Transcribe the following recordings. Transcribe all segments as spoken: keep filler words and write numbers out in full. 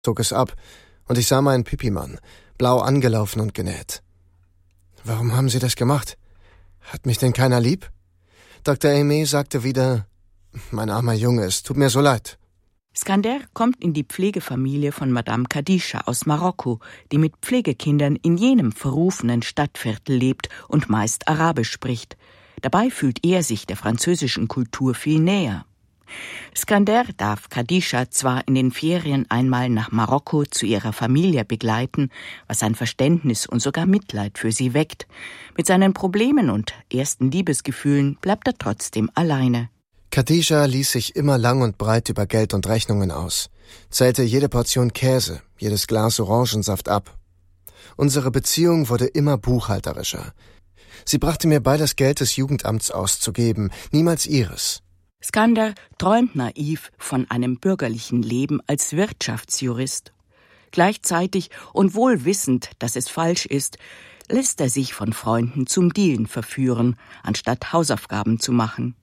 zog es ab und ich sah meinen Pipimann, blau angelaufen und genäht. Warum haben Sie das gemacht? Hat mich denn keiner lieb? Doktor Aimé sagte wieder, mein armer Junge, es tut mir so leid. Skander kommt in die Pflegefamilie von Madame Khadija aus Marokko, die mit Pflegekindern in jenem verrufenen Stadtviertel lebt und meist Arabisch spricht. Dabei fühlt er sich der französischen Kultur viel näher. Skander darf Khadija zwar in den Ferien einmal nach Marokko zu ihrer Familie begleiten, was sein Verständnis und sogar Mitleid für sie weckt. Mit seinen Problemen und ersten Liebesgefühlen bleibt er trotzdem alleine. Khadija ließ sich immer lang und breit über Geld und Rechnungen aus, zählte jede Portion Käse, jedes Glas Orangensaft ab. Unsere Beziehung wurde immer buchhalterischer. Sie brachte mir bei, das Geld des Jugendamts auszugeben, niemals ihres. Skander träumt naiv von einem bürgerlichen Leben als Wirtschaftsjurist. Gleichzeitig und wohl wissend, dass es falsch ist, lässt er sich von Freunden zum Dealen verführen, anstatt Hausaufgaben zu machen.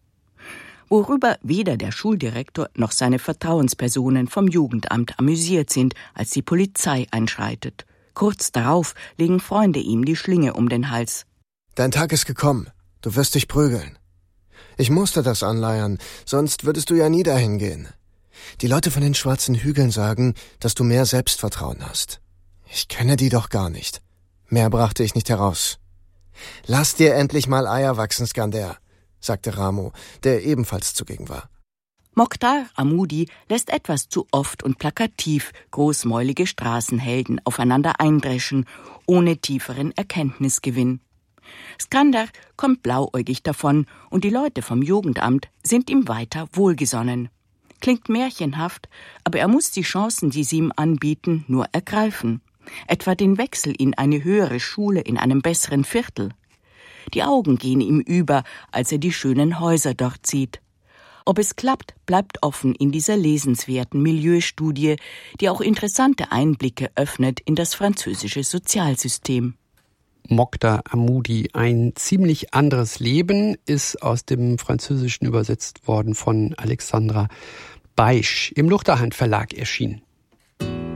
Worüber weder der Schuldirektor noch seine Vertrauenspersonen vom Jugendamt amüsiert sind, als die Polizei einschreitet. Kurz darauf legen Freunde ihm die Schlinge um den Hals. Dein Tag ist gekommen. Du wirst dich prügeln. Ich musste das anleiern, sonst würdest du ja nie dahin gehen. Die Leute von den schwarzen Hügeln sagen, dass du mehr Selbstvertrauen hast. Ich kenne die doch gar nicht. Mehr brachte ich nicht heraus. Lass dir endlich mal Eier wachsen, Skander, sagte Ramo, der ebenfalls zugegen war. Mokhtar Amoudi lässt etwas zu oft und plakativ großmäulige Straßenhelden aufeinander eindreschen, ohne tieferen Erkenntnisgewinn. Skander kommt blauäugig davon und die Leute vom Jugendamt sind ihm weiter wohlgesonnen. Klingt märchenhaft, aber er muss die Chancen, die sie ihm anbieten, nur ergreifen. Etwa den Wechsel in eine höhere Schule in einem besseren Viertel. Die Augen gehen ihm über, als er die schönen Häuser dort sieht. Ob es klappt, bleibt offen in dieser lesenswerten Milieustudie, die auch interessante Einblicke öffnet in das französische Sozialsystem. Mokhtar Amoudi, ein ziemlich anderes Leben, ist aus dem Französischen übersetzt worden von Alexandra Beisch, im Luchterhand Verlag erschienen.